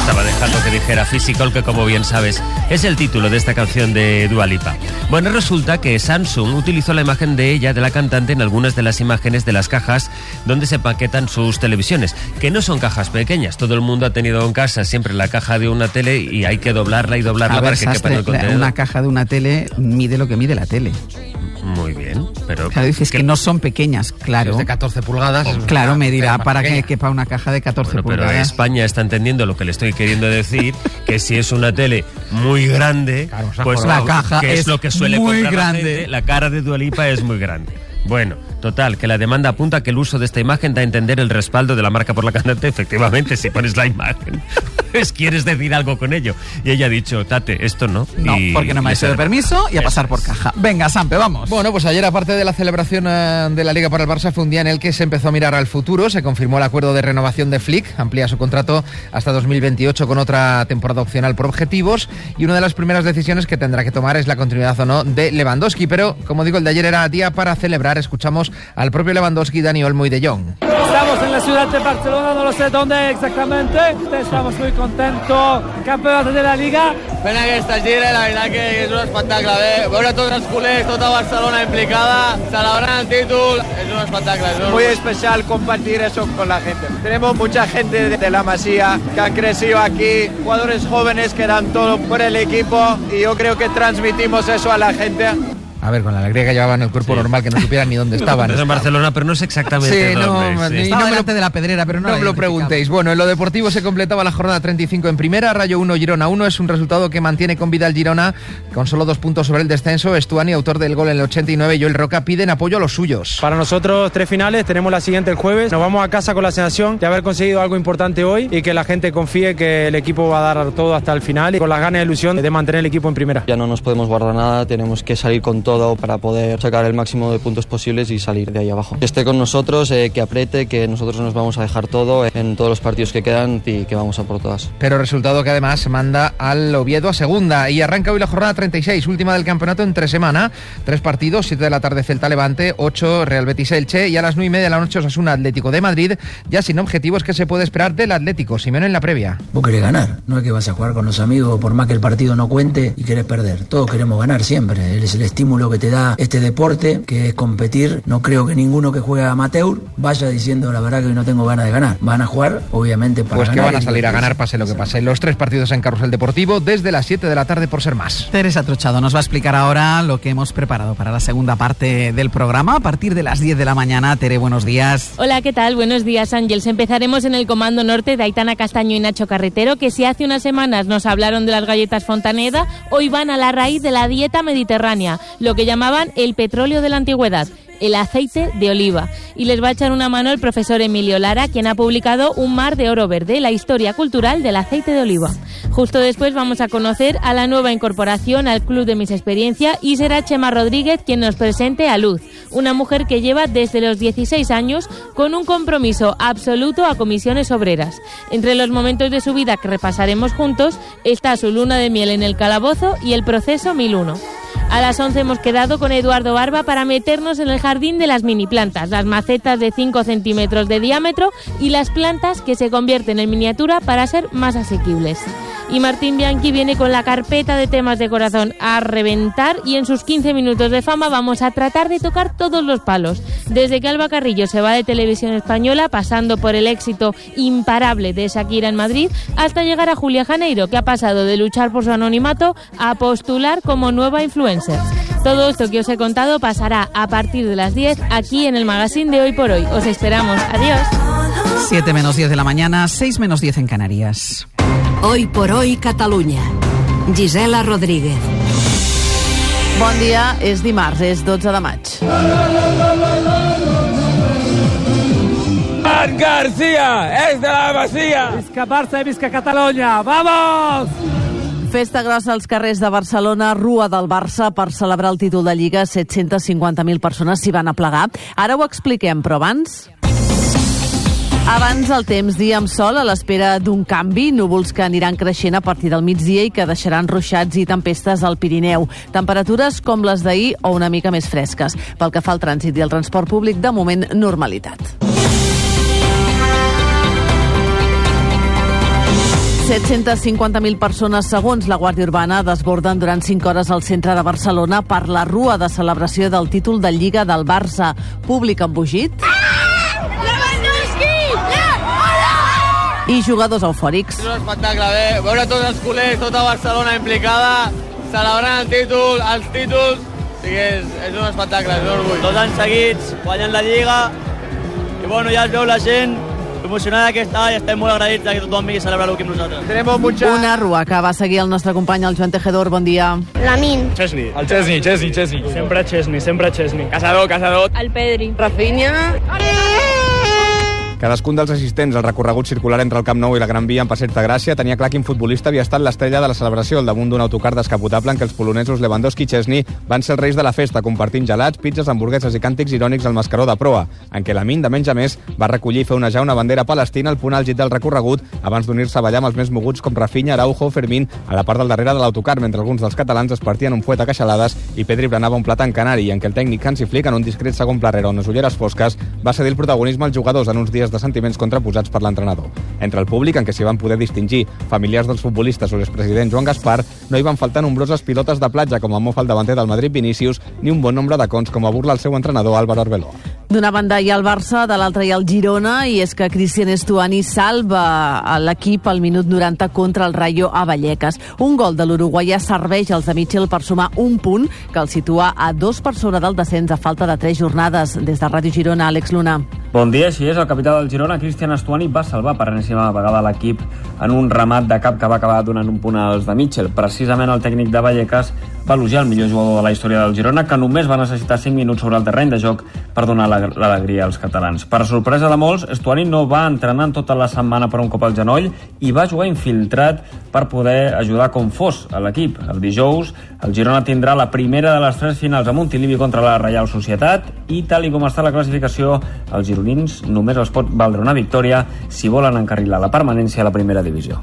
estaba dejando que dijera Physical, que como bien sabes es el título de esta canción de Dua Lipa. Bueno, resulta que Samsung utilizó la imagen de ella, de la cantante, en algunas de las imágenes de las cajas donde se paquetan sus televisiones, que no son cajas pequeñas. Todo el mundo ha tenido en casa siempre la caja de una tele y hay que doblarla y doblarla para que quepa en el contenedor. Una caja de una tele mide lo que mide la tele. Muy bien, pero... Claro, dices que no son pequeñas, claro. Es de 14 pulgadas. Claro, me dirá para que quepa una caja de 14 pulgadas. Pero España está entendiendo lo que le estoy queriendo decir, que si es una tele muy grande, claro, pues la caja que es lo que suele muy comprar grande. La gente, la cara de Dua Lipa es muy grande. Bueno, total, que la demanda apunta que el uso de esta imagen da a entender el respaldo de la marca por la cantante. Efectivamente, si pones la imagen, pues quieres decir algo con ello. Y ella ha dicho, Tate, esto no. No, porque no me ha hecho permiso y a pasar por caja. Venga, Sampe, vamos. Bueno, pues ayer, aparte de la celebración de la Liga para el Barça, fue un día en el que se empezó a mirar al futuro. Se confirmó el acuerdo de renovación de Flick, amplía su contrato hasta 2028 con otra temporada opcional por objetivos, y una de las primeras decisiones que tendrá que tomar es la continuidad o no de Lewandowski. Pero, como digo, el de ayer era día para celebrar. Escuchamos al propio Lewandowski, Dani Olmo y De Jong. Estamos en la ciudad de Barcelona, no lo sé dónde exactamente. Estamos muy contentos, campeonato de la Liga. Pena que esta gira, la veritat que és un espectacle. Veure tots els culers, tota Barcelona implicada, celebrant el títol, es un espectacle. Es muy especial compartir eso con la gente. Tenemos mucha gente de la Masía que han crecido aquí, jugadores jóvenes que dan todo por el equipo, y yo creo que transmitimos eso a la gente. A ver, con la alegría que llevaban el cuerpo normal, que no supieran ni dónde estaban. Es en Barcelona, pero no sé exactamente dónde. Estaba delante de la Pedrera, pero no me lo preguntéis. Bueno, en lo deportivo se completaba la jornada 35 en primera. Rayo 1, Girona 1. Es un resultado que mantiene con vida el Girona, con solo 2 puntos sobre el descenso. Estuani, autor del gol en el 89, y Joel Roca piden apoyo a los suyos. Para nosotros 3 finales, tenemos la siguiente el jueves. Nos vamos a casa con la sensación de haber conseguido algo importante hoy y que la gente confíe que el equipo va a dar todo hasta el final, y con las ganas y ilusión de mantener el equipo en primera. Ya no nos podemos guardar nada, tenemos que salir con todo para poder sacar el máximo de puntos posibles y salir de ahí abajo. Que esté con nosotros, que apriete, que nosotros nos vamos a dejar todo en todos los partidos que quedan y que vamos a por todas. Pero resultado que además manda al Oviedo a segunda, y arranca hoy la jornada 36, última del campeonato entre semana. 3 partidos, 7 de la tarde Celta Levante, 8 Real Betis Elche, y a las 9:30 de la noche Osasuna Atlético de Madrid, ya sin objetivos. Que se puede esperar del Atlético, Simeone en la previa. Vos querés ganar, no es que vas a jugar con los amigos por más que el partido no cuente y querés perder. Todos queremos ganar siempre, es el estímulo que te da este deporte, que es competir. No creo que ninguno que juega amateur vaya diciendo la verdad que no tengo ganas de ganar. Van a jugar obviamente para pues ganar. Que van a salir a ganar pase lo que pase. Los 3 partidos en Carrusel Deportivo desde las 7 de la tarde, por ser más. Teresa Trochado nos va a explicar ahora lo que hemos preparado para la segunda parte del programa a partir de las 10 de la mañana. Tere, buenos días. Hola, ¿qué tal? Buenos días, Ángels. Empezaremos en el Comando Norte de Aitana Castaño y Nacho Carretero, que si hace unas semanas nos hablaron de las galletas Fontaneda, hoy van a la raíz de la dieta mediterránea, lo que llamaban el petróleo de la antigüedad, el aceite de oliva. Y les va a echar una mano el profesor Emilio Lara, quien ha publicado Un mar de oro verde, la historia cultural del aceite de oliva. Justo después vamos a conocer a la nueva incorporación al Club de Mis Experiencia, y será Chema Rodríguez quien nos presente a Luz, una mujer que lleva desde los 16 años con un compromiso absoluto a comisiones obreras. Entre los momentos de su vida que repasaremos juntos está su luna de miel en el calabozo y el proceso 1001. A las 11 hemos quedado con Eduardo Barba para meternos en el jardín de las mini plantas, las macetas de 5 centímetros de diámetro y las plantas que se convierten en miniatura para ser más asequibles. Y Martín Bianchi viene con la carpeta de temas de corazón a reventar, y en sus 15 minutos de fama vamos a tratar de tocar todos los palos. Desde que Alba Carrillo se va de Televisión Española, pasando por el éxito imparable de Shakira en Madrid, hasta llegar a Julia Janeiro, que ha pasado de luchar por su anonimato a postular como nueva influencer. Todo esto que os he contado pasará a partir de las 10 aquí en el magazine de Hoy por Hoy. Os esperamos. Adiós. 7 menos 10 de la mañana, 6 menos 10 en Canarias. Hoy por Hoy Catalunya. Gisela Rodríguez. Bon dia, és dimarts, és 12 de maig. Marc García, és de la Masia. Visca Barça i visca Catalunya. ¡Vamos! Festa grossa als carrers de Barcelona, Rua del Barça, per celebrar el títol de Lliga. 750.000 persones s'hi van aplegar. Ara ho expliquem, però abans el temps, dia amb sol a l'espera d'un canvi, núvols que aniran creixent a partir del migdia i que deixaran ruixats i tempestes al Pirineu. Temperatures com les d'ahir o una mica més fresques. Pel que fa al trànsit i al transport públic, de moment, normalitat. 750.000 persones, segons la Guàrdia Urbana, desborden durant 5 hores al centre de Barcelona per la rua de celebració del títol de Lliga del Barça. Públic embogit i jugadors eufòrics. És un espectacle, veure tots els culers, tota Barcelona implicada, celebrant el títol, els títols, és un espectacle, és un orgull. 2 anys seguits, guanyant la Lliga, i bueno, ja es veu la gent emocionada que està i estem molt agraïts que tothom vingui a celebrar-ho aquí amb nosaltres. Una rua que va seguir el nostre company, el Joan Tejedor. Bon dia. Lamin. Chesney. El Chesney. Sempre Chesney. Casador. El Pedri. Rafinha. Cadascun dels assistents al recorregut circular entre el Camp Nou i la Gran Via en Passeig de Gràcia tenia clar quin futbolista havia estat l'estrella de la celebració al damunt d'un autocar descapotable en què els polonesos Lewandowski i Chesney van ser els reis de la festa, compartint gelats, pizzas, hamburgueses i càntics irònics al mascaró de proa, en què Lamin, de menys a més, va recollir i fer onejar una bandera palestina al punt àlgid del recorregut abans d'unir-se a ballar amb els més moguts com Rafinha, Araujo o Fermín a la part del darrere de l'autocar, mentre alguns dels catalans es partien un fuet a queixalades i Pedri planava un plat en canari, en què el tècnic Hansi Flick, en un discret segon pla rere unes ulleres fosques, va cedir el protagonisme als jugadors en uns dies de sentiments contraposats per l'entrenador. Entre el públic, en què s'hi van poder distingir familiars dels futbolistes o l'expresident Joan Gaspar, no hi van faltar nombroses pilotes de platja com a mofa el davanter del Madrid Vinícius, ni un bon nombre de cons com a burla al seu entrenador Álvaro Arbeloa. D'una banda hi ha el Barça, de l'altra hi ha el Girona, i és que Cristian Estuani salva l'equip al minut 90 contra el Rayo a Vallecas. Un gol de l'uruguaià serveix als de Mitchell per sumar un punt que el situa a 2 per sobre del descens a falta de 3 jornades. Des de Ràdio Girona, Àlex Luna. Bon dia, així és. El capità del Girona, Cristian Estuani, va salvar per enèsima vegada l'equip en un remat de cap que va acabar donant un punt als de Mitchell. Precisament el tècnic de Vallecas va elogiar el millor jugador de la història del Girona, que només va necessitar 5 minuts sobre el terreny de joc per donar l'alegria als catalans. Per a sorpresa de molts, Estuani no va entrenar en tota la setmana per un cop al genoll i va jugar infiltrat per poder ajudar com fos a l'equip. El dijous, el Girona tindrà la primera de les 3 finals a Montilivi contra la Reial Societat i, tal i com està la classificació, els gironins només els pot valdre una victòria si volen encarrilar la permanència a la primera divisió.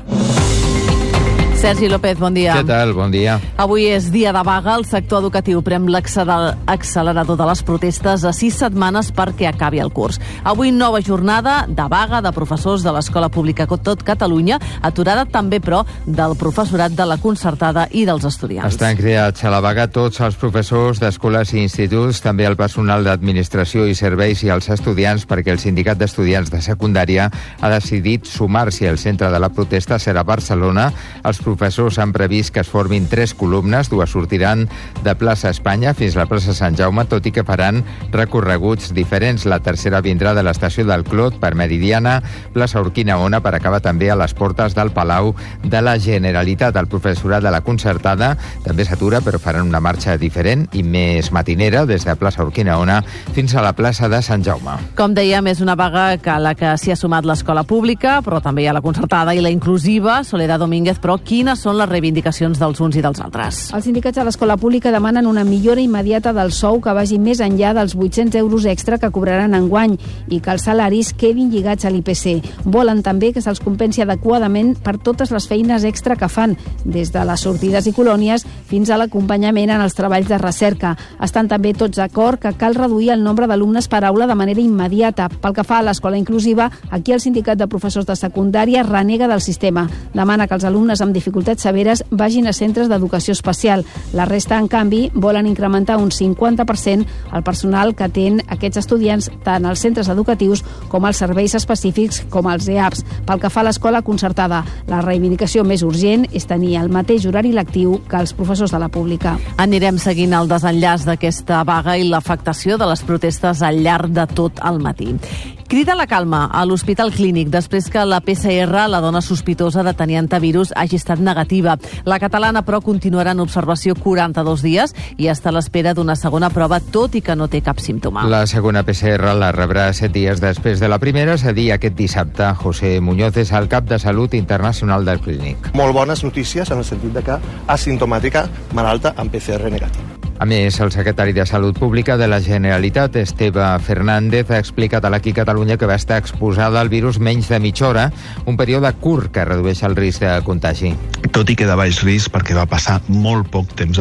Sergi López, bon dia. Què tal? Bon dia. Avui és dia de vaga. El sector educatiu pren l'accelerador de les protestes a 6 setmanes perquè acabi el curs. Avui nova jornada de vaga de professors de l'Escola Pública tot Catalunya, aturada també, però, del professorat de la concertada i dels estudiants. Estan cridats a la vaga tots els professors d'escoles i instituts, també el personal d'administració i serveis i els estudiants, perquè el sindicat d'estudiants de secundària ha decidit sumar-s'hi. El centre de la protesta serà Barcelona. Els professors han previst que es formin 3 columnes, 2 sortiran de plaça Espanya fins a la plaça Sant Jaume, tot i que faran recorreguts diferents. La tercera vindrà de l'estació del Clot per Meridiana, plaça Urquinaona, per acabar també a les portes del Palau de la Generalitat. El professorat de la concertada també s'atura, però faran una marxa diferent i més matinera des de plaça Urquinaona fins a la plaça de Sant Jaume. Com dèiem, és una vaga a la que s'hi ha sumat l'escola pública, però també hi ha la concertada i la inclusiva. Soledad Domínguez, però quines són les reivindicacions dels uns i dels altres? Els sindicats de l'escola pública demanen una millora immediata del sou que vagi més enllà dels 800 euros extra que cobraran enguany i que els salaris quedin lligats a l'IPC. Volen també que se'ls compensi adequadament per totes les feines extra que fan, des de les sortides i colònies fins a l'acompanyament en els treballs de recerca. Estan també tots d'acord que cal reduir el nombre d'alumnes per aula de manera immediata. Pel que fa a l'escola inclusiva, aquí el sindicat de professors de secundària renega del sistema. Demana que els alumnes amb dificultats severes vagin a centres d'educació especial. La resta, en canvi, volen incrementar un 50% el personal que atén aquests estudiants tant als centres educatius com als serveis específics com els EAPs. Pel que fa a l'escola concertada, la reivindicació més urgent és tenir el mateix horari lectiu que els professors de la pública. Anirem seguint el desenllaç d'aquesta vaga i l'afectació de les protestes al llarg de tot el matí. Crida la calma a l'Hospital Clínic després que la PCR, la dona sospitosa de tenir antivirus, hagi estat negativa. La catalana, però, continuarà en observació 42 dies i està a l'espera d'una segona prova, tot i que no té cap símptoma. La segona PCR la rebrà 7 dies després de la primera, és a dir, aquest dissabte. José Muñoz és el cap de Salut Internacional del Clínic. Molt bones notícies en el sentit de que asimptomàtica, malalta amb PCR negatiu. A més, el secretari de Salut Pública de la Generalitat, Esteve Fernández, ha explicat a l'Aqui Catalunya que va estar exposada al virus menys de mitja hora, un període curt que redueix el risc de contagi. Tot i que de baix risc, perquè va passar molt poc temps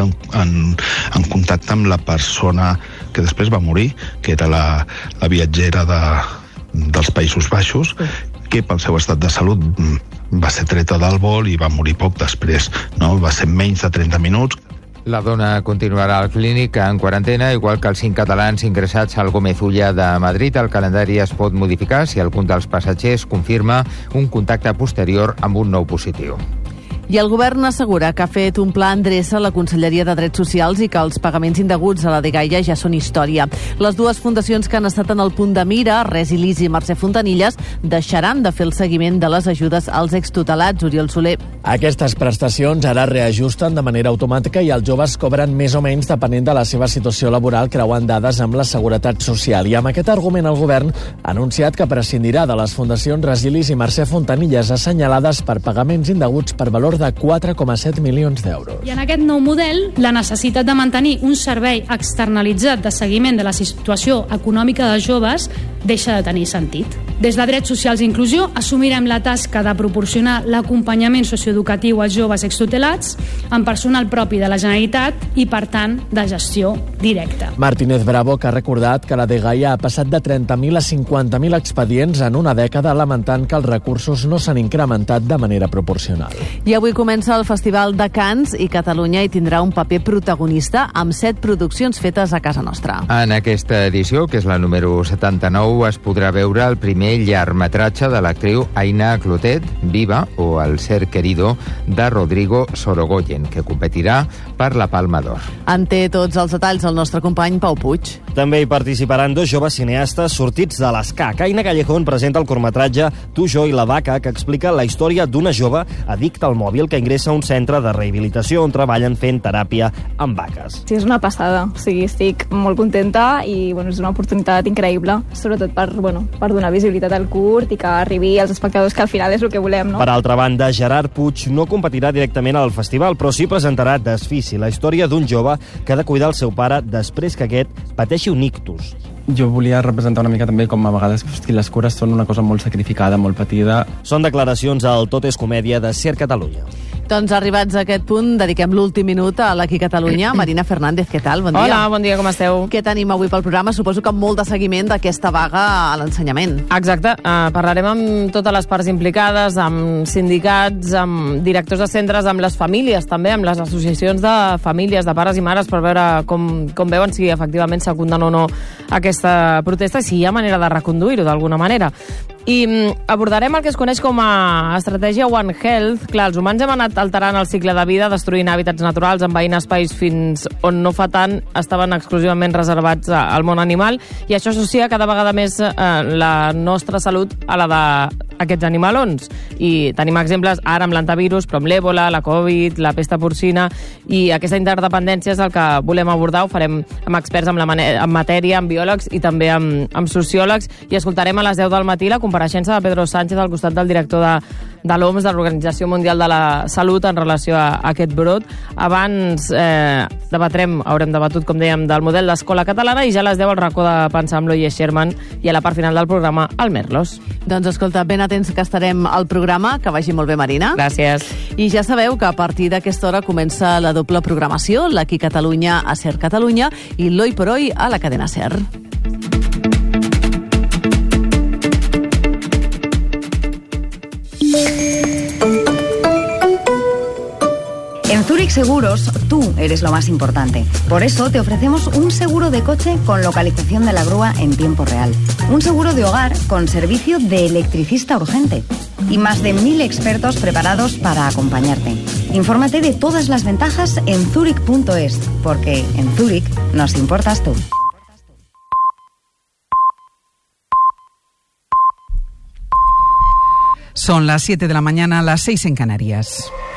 en contacte amb la persona que després va morir, que era la viatgera dels Països Baixos, que pel seu estat de salut va ser treta del vol i va morir poc després, no? Va ser menys de 30 minuts. La dona continuarà al clínic en quarantena, igual que els 5 catalans ingressats al Gómez Ulla de Madrid. El calendari es pot modificar si algun dels passatgers confirma un contacte posterior amb un nou positiu. I el govern assegura que ha fet un pla endreça a la Conselleria de Drets Socials i que els pagaments indeguts a la dgaia ja són història. Les dues fundacions que han estat en el punt de mira, Resilis i Mercè Fontanilles, deixaran de fer el seguiment de les ajudes als extutelats. Oriol Soler. Aquestes prestacions ara reajusten de manera automàtica i els joves cobren més o menys depenent de la seva situació laboral, creuant dades amb la Seguretat Social. I amb aquest argument el govern ha anunciat que prescindirà de les fundacions Resilis i Mercè Fontanilles assenyalades per pagaments indeguts per valor de 4,7 milions d'euros. I en aquest nou model, la necessitat de mantenir un servei externalitzat de seguiment de la situació econòmica dels joves deixa de tenir sentit. Des de Drets Socials i Inclusió assumirem la tasca de proporcionar l'acompanyament socioeducatiu als joves extutelats amb personal propi de la Generalitat i, per tant, de gestió directa. Martínez Bravo, que ha recordat que la dgaia ha passat de 30.000 a 50.000 expedients en una dècada, lamentant que els recursos no s'han incrementat de manera proporcional. I avui comença el Festival de Cants i Catalunya hi tindrà un paper protagonista amb 7 produccions fetes a casa nostra. En aquesta edició, que és la número 79, es podrà veure el primer llargmetratge de l'actriu Aina Clotet, Viva, o El ser querido, de Rodrigo Sorogoyen, que competirà per la Palma d'Or. En té tots els detalls el nostre company Pau Puig. També hi participaran 2 joves cineastes sortits de l'ESCAC. Aina Callejón presenta el curtmetratge Tu, jo i la vaca, que explica la història d'una jove addicta al mòbil que ingressa a un centre de rehabilitació on treballen fent teràpia amb vaques. Sí, és una passada. O sigui, estic molt contenta i és una oportunitat increïble, sobretot per donar visibilitat al curt i que arribi als espectadors, que al final és el que volem, no? Per altra banda, Gerard Puig no competirà directament al festival, però sí presentarà Desfici, la història d'un jove que ha de cuidar el seu pare després que aquest pateixi un ictus. Jo volia representar una mica també com a vegades les cures són una cosa molt sacrificada, molt patida. Són declaracions al Tot és Comèdia de Ser Catalunya. Doncs arribats a aquest punt, dediquem l'últim minut a l'Aquí Catalunya. Marina Fernández, què tal? Bon dia. Hola, bon dia, com esteu? Què tenim avui pel programa? Suposo que amb molt de seguiment d'aquesta vaga a l'ensenyament. Exacte. Parlarem amb totes les parts implicades, amb sindicats, amb directors de centres, amb les famílies també, amb les associacions de famílies, de pares i mares, per veure com veuen si efectivament s'acunden o no aquesta protesta i si hi ha manera de reconduir-ho d'alguna manera. I abordarem el que es coneix com a estratègia One Health. Clar, els humans hem anat alterant el cicle de vida, destruint hàbitats naturals, envaint espais fins on no fa tant estaven exclusivament reservats al món animal, i això associa cada vegada més la nostra salut a la d'aquests animalons. I tenim exemples ara amb l'antivirus, però amb l'èbola, la Covid, la pesta porcina, i aquesta interdependència és el que volem abordar. Ho farem amb experts en matèria, amb biòlegs i també amb sociòlegs, i escoltarem a les 10 del matí la compareixença de Pedro Sánchez al costat del director de l'OMS, de l'Organització Mundial de la Salut, en relació a aquest brot. Abans haurem debatut, com dèiem, del model d'escola catalana, i ja a les 10 el racó de pensar amb l'Oye Sherman, i a la part final del programa el Merlos. Doncs escolta, ben atents que estarem al programa, que vagi molt bé, Marina. Gràcies. I ja sabeu que a partir d'aquesta hora comença la doble programació, l'Aquí Catalunya a Ser Catalunya i l'Hoy por Hoy a la cadena Ser. En Zurich Seguros, tú eres lo más importante. Por eso te ofrecemos un seguro de coche con localización de la grúa en tiempo real. Un seguro de hogar con servicio de electricista urgente. Y más de 1000 expertos preparados para acompañarte. Infórmate de todas las ventajas en zurich.es, porque en Zurich nos importas tú. Son las 7 de la mañana, las 6 en Canarias.